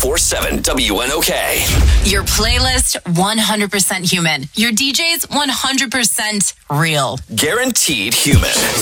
94.7 WNOK. Your playlist, 100% human. Your DJs, 100% real. Guaranteed human.